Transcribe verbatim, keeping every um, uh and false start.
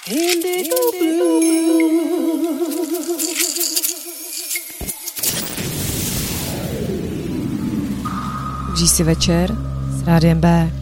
Indigo blue. Užij si večer s Rádiem B.